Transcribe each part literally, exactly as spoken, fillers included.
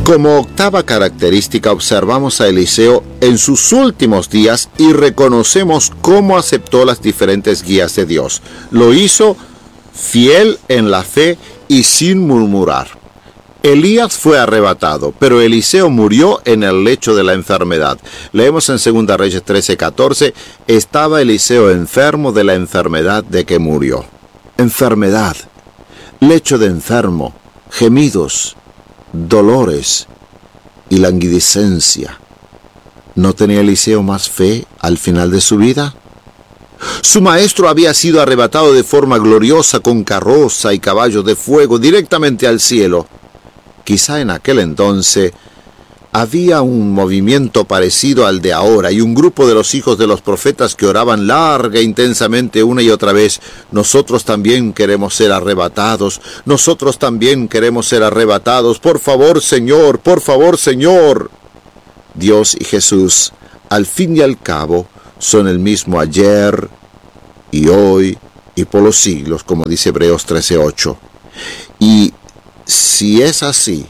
Como octava característica observamos a Eliseo en sus últimos días y reconocemos cómo aceptó las diferentes guías de Dios. Lo hizo fiel en la fe y sin murmurar. Elías fue arrebatado, pero Eliseo murió en el lecho de la enfermedad. Leemos en Segunda Reyes trece catorce, estaba Eliseo enfermo de la enfermedad de que murió. Enfermedad, lecho de enfermo, gemidos, dolores y languidecencia. ¿No tenía Eliseo más fe al final de su vida? Su maestro había sido arrebatado de forma gloriosa con carroza y caballos de fuego directamente al cielo. Quizá en aquel entonces había un movimiento parecido al de ahora y un grupo de los hijos de los profetas que oraban larga e intensamente una y otra vez: nosotros también queremos ser arrebatados, nosotros también queremos ser arrebatados, por favor Señor, por favor Señor. Dios y Jesús, al fin y al cabo, son el mismo ayer y hoy y por los siglos, como dice Hebreos trece ocho. Y si es así,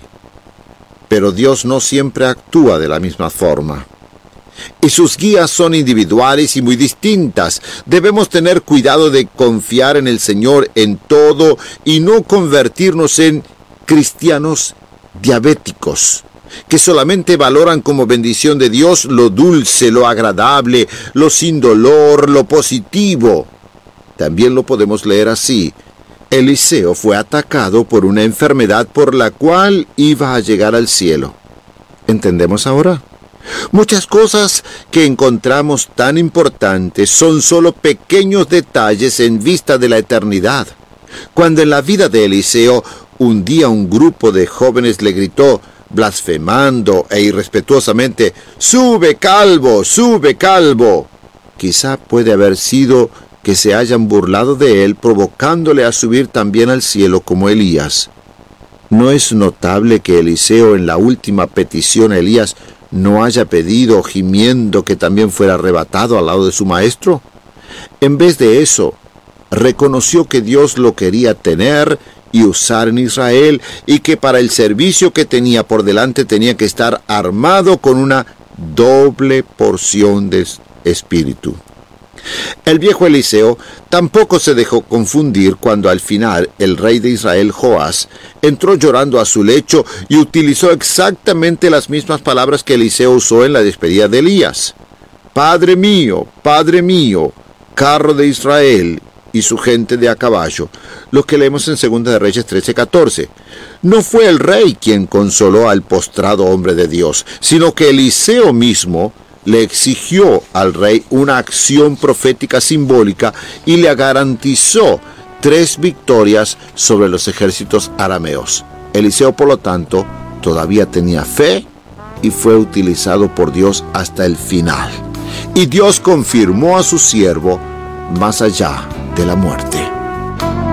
pero Dios no siempre actúa de la misma forma. Y sus guías son individuales y muy distintas. Debemos tener cuidado de confiar en el Señor en todo y no convertirnos en cristianos diabéticos, que solamente valoran como bendición de Dios lo dulce, lo agradable, lo sin dolor, lo positivo. También lo podemos leer así: Eliseo fue atacado por una enfermedad por la cual iba a llegar al cielo. ¿Entendemos ahora? Muchas cosas que encontramos tan importantes son solo pequeños detalles en vista de la eternidad. Cuando en la vida de Eliseo un día un grupo de jóvenes le gritó, blasfemando e irrespetuosamente: «¡Sube, calvo! ¡Sube, calvo!», quizá puede haber sido que se hayan burlado de él, provocándole a subir también al cielo como Elías. ¿No es notable que Eliseo en la última petición a Elías no haya pedido, gimiendo, que también fuera arrebatado al lado de su maestro? En vez de eso, reconoció que Dios lo quería tener y usar en Israel, y que para el servicio que tenía por delante tenía que estar armado con una doble porción de espíritu. El viejo Eliseo tampoco se dejó confundir cuando al final el rey de Israel, Joás, entró llorando a su lecho y utilizó exactamente las mismas palabras que Eliseo usó en la despedida de Elías. «Padre mío, Padre mío, carro de Israel y su gente de a caballo», lo que leemos en Segunda de Reyes trece catorce. No fue el rey quien consoló al postrado hombre de Dios, sino que Eliseo mismo le exigió al rey una acción profética simbólica y le garantizó tres victorias sobre los ejércitos arameos. Eliseo, por lo tanto, todavía tenía fe y fue utilizado por Dios hasta el final. Y Dios confirmó a su siervo más allá de la muerte.